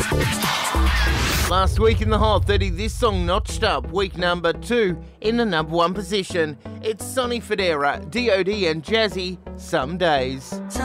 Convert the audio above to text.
Last week in the Hot 30, this song notched up week number 2 in the number 1 position. It's Sonny Fodera, D.O.D. and Jazzy, Some Days.